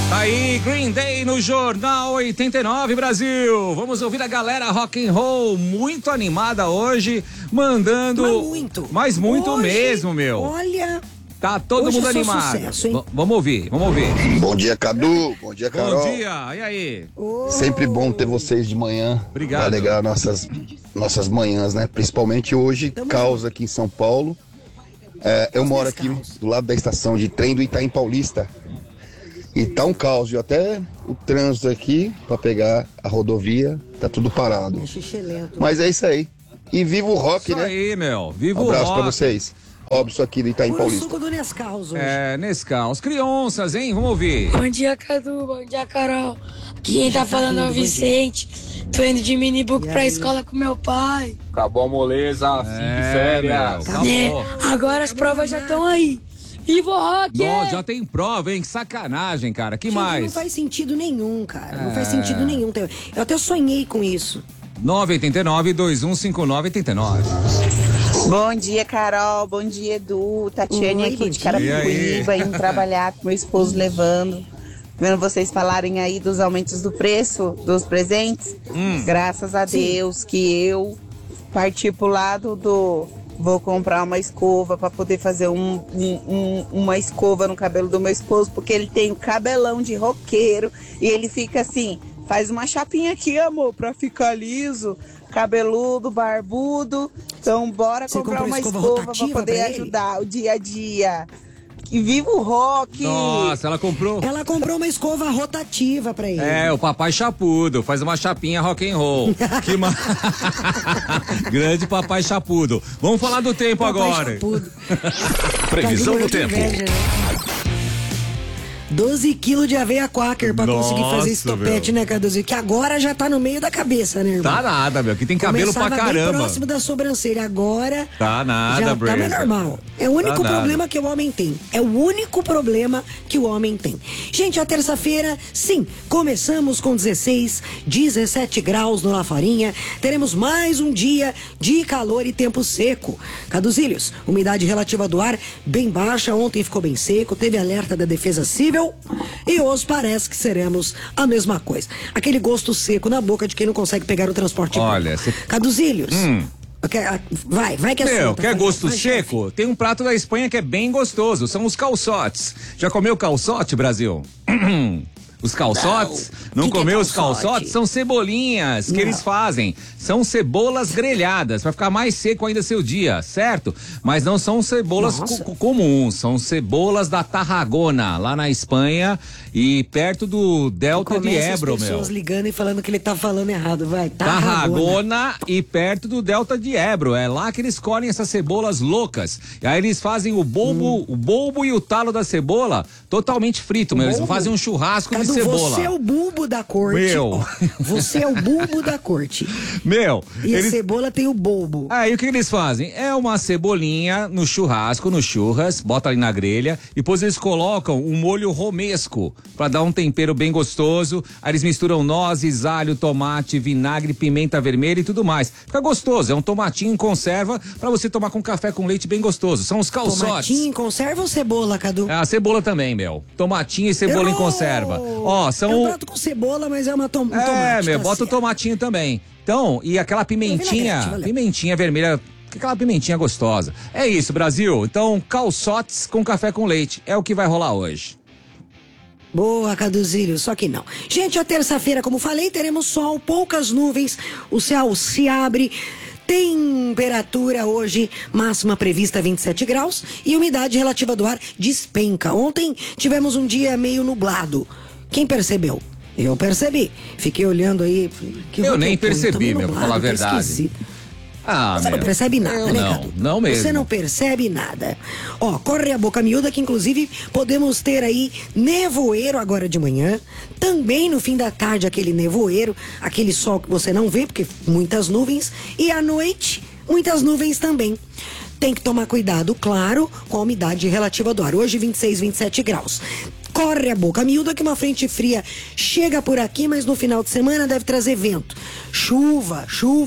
Tá aí, Green Day no Jornal 89 Brasil. Vamos ouvir a galera rock and roll muito animada hoje, mandando... Mas muito Hoje, mesmo, meu. Olha... Tá todo mundo animado. Sucesso, vamos ouvir. Bom dia, Cadu. Bom dia, Carol. Bom dia, e aí? Sempre bom ter vocês de manhã. Obrigado. Pra alegrar nossas manhãs, né? Principalmente hoje, caos aqui em São Paulo. Eu moro aqui do lado da estação de trem do Itaim Paulista. E tá um caos, viu? Até o trânsito aqui pra pegar a rodovia, tá tudo parado. Mas é isso aí. E viva o rock, né? Isso aí, meu. Viva o rock. Um abraço pra vocês. Robson aqui do Itaim Paulista. O suco do Nescau hoje. Nescau. Os crianças, hein? Vamos ouvir. Bom dia, Cadu. Bom dia, Carol. Aqui quem tá falando é o Vicente. Tô indo de minibook pra escola com meu pai. Acabou a moleza, fim de férias. Agora as provas já estão aí. Viva o rock! Nossa, já tem prova, hein? Que sacanagem, cara. Que mais? Não faz sentido nenhum, cara. Não faz sentido nenhum. Eu até sonhei com isso. 989-2159-89. Bom dia, Carol. Bom dia, Edu. Tatiane aqui de Carapicuíba, indo trabalhar com meu esposo levando. Vendo vocês falarem aí dos aumentos do preço dos presentes. Graças a Deus que eu parti pro lado do... Vou comprar uma escova para poder fazer uma escova no cabelo do meu esposo, porque ele tem um cabelão de roqueiro e ele fica assim, faz uma chapinha aqui, amor, para ficar liso, cabeludo, barbudo. Então bora comprar uma escova para poder ajudar o dia a dia. E viva o rock! Nossa, ela comprou uma escova rotativa pra ele. O papai chapudo, faz uma chapinha rock and roll. Grande papai chapudo. Vamos falar do tempo agora. Previsão do tempo. 12 quilos de aveia quaker pra conseguir fazer esse topete, né, Caduzinho? Que agora já tá no meio da cabeça, né, irmão? Tá nada, meu. Aqui tem cabelo pra caramba. Bem próximo da sobrancelha. Agora. Tá nada, já Brenda. tá normal. É o único problema que o homem tem. É o único problema que o homem tem. Gente, a terça-feira, sim, começamos com 17 graus no La Farinha. Teremos mais um dia de calor e tempo seco. Caduzílios, umidade relativa do ar bem baixa. Ontem ficou bem seco. Teve alerta da Defesa Civil. E hoje parece que seremos a mesma coisa. Aquele gosto seco na boca de quem não consegue pegar o transporte. Olha, Caduzílios. Vai que é Meu, solta, quer gosto vai, seco? chefe. Tem um prato da Espanha que é bem gostoso. São os calçotes. Já comeu calçote, Brasil? Os calçotes? Não comeu os calçotes? São cebolinhas que eles fazem. São cebolas grelhadas, pra ficar mais seco ainda seu dia, certo? Mas não são cebolas comuns, são cebolas da Tarragona, lá na Espanha e perto do Delta de Ebro, as pessoas ligando e falando que ele tá falando errado, vai. Tarragona e perto do Delta de Ebro. É lá que eles colhem essas cebolas loucas. E aí eles fazem o bulbo e o talo da cebola totalmente frito, meu. Eles fazem um churrasco de cebola. Você é o bulbo da corte. Meu. Você é o bulbo da corte. Meu. E a cebola tem o bulbo. Aí o que eles fazem? É uma cebolinha no churrasco, no churras, bota ali na grelha, e depois eles colocam um molho romesco pra dar um tempero bem gostoso. Aí eles misturam nozes, alho, tomate, vinagre, pimenta vermelha e tudo mais. Fica gostoso, é um tomatinho em conserva pra você tomar com café com leite bem gostoso. São os calçotes. Tomatinho em conserva ou cebola, Cadu? A cebola também, meu. Tomatinho e cebola em conserva. Ó, são... É um prato com cebola, mas é uma tomate. Meu, bota o tomatinho também. Então, e aquela pimentinha vermelha, aquela pimentinha gostosa. É isso, Brasil. Então, calçotes com café com leite. É o que vai rolar hoje. Boa, Caduzílio, só que não. Gente, a terça-feira, como falei, teremos sol, poucas nuvens, o céu se abre. Temperatura hoje, máxima prevista 27 graus e umidade relativa do ar despenca. Ontem tivemos um dia meio nublado. Quem percebeu? Eu percebi. Fiquei olhando aí. Eu nem percebi, meu, pra falar a verdade. Você não percebe nada, né, Cadu? Não mesmo. Você não percebe nada. Ó, corre a boca miúda que inclusive podemos ter aí nevoeiro agora de manhã. Também no fim da tarde aquele nevoeiro, aquele sol que você não vê porque muitas nuvens. E à noite, muitas nuvens também. Tem que tomar cuidado, claro, com a umidade relativa do ar. Hoje 26, 27 graus. Corre a boca miúda que uma frente fria chega por aqui, mas no final de semana deve trazer vento. Chuva.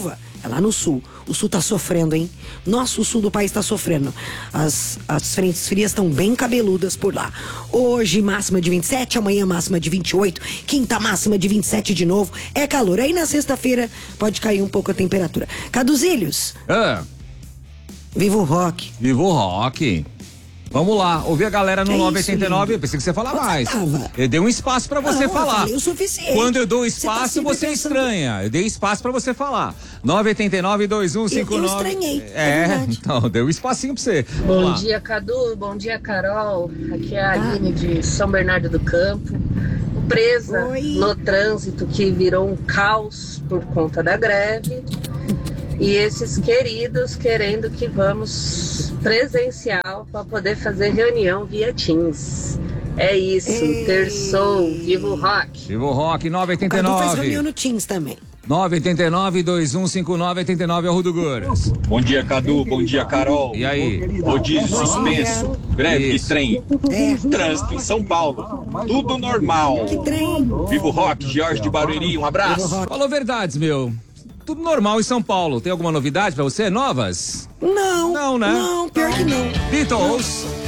É lá no sul. O sul tá sofrendo, hein? Nosso sul do país tá sofrendo. As frentes frias estão bem cabeludas por lá. Hoje, máxima de 27, amanhã máxima de 28, quinta máxima de 27 de novo. É calor. Aí na sexta-feira pode cair um pouco a temperatura. Caduzilhos. Viva o rock. Viva o rock. Vamos lá, ouvir a galera no 989. Eu pensei que você ia falar mais. Eu dei um espaço pra você falar. Eu falei o suficiente. Quando eu dou espaço, você estranha. Eu dei espaço pra você falar. 989-2159. Eu estranhei. Então, deu um espacinho pra você. Bom dia, Cadu. Bom dia, Carol. Aqui é a Aline de São Bernardo do Campo. Presa no trânsito que virou um caos por conta da greve. E esses queridos querendo que vamos presencial para poder fazer reunião via Teams. É isso, terçou, viva o rock. Viva o rock, 989. O Cadu faz reunião no Teams também. 989-2159-89 é o Rudo Guras. Bom dia, Cadu. Bom dia, Carol. E aí? Rodízio suspenso. Greve de trem. Trânsito em São Paulo. Tudo normal. Que trem? Viva o rock, Jorge de Barueri. Um abraço. Falou verdades, meu. Tudo normal em São Paulo. Tem alguma novidade pra você? Novas? Não. Não, né? Não, pior que não. Beatles.